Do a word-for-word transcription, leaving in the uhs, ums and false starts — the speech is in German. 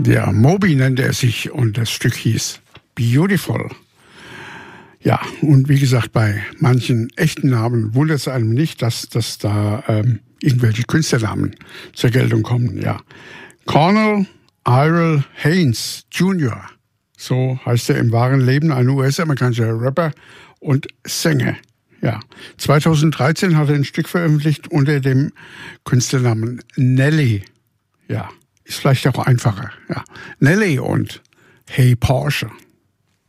Ja, Moby nennt er sich und das Stück hieß Beautiful. Ja, und wie gesagt, bei manchen echten Namen wundert es einem nicht, dass, dass da ähm, irgendwelche Künstlernamen zur Geltung kommen. Ja, Cornell Irel Haynes Junior, so heißt er im wahren Leben, ein U S-amerikanischer Rapper und Sänger. Ja, zweitausenddreizehn hat er ein Stück veröffentlicht unter dem Künstlernamen Nelly. Ja, ist vielleicht auch einfacher. Ja, Nelly und Hey Porsche.